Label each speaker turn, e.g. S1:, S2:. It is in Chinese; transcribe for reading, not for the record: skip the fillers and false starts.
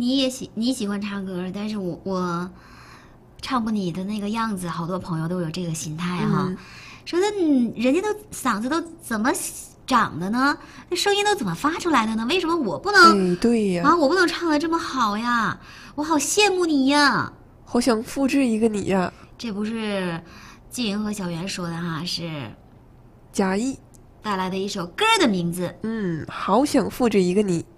S1: 你喜欢唱歌，但是我唱不你的那个样子，好多朋友都有这个心态哈，说的人家都嗓子都怎么长的呢？那声音都怎么发出来的呢？为什么我不能？
S2: 对呀，
S1: 啊，我不能唱的这么好呀！我好羡慕你呀！
S2: 好想复制一个你呀！
S1: 这不是季莹和小圆说的哈，是
S2: 嘉义
S1: 带来的一首歌的名字。
S2: 好想复制一个你。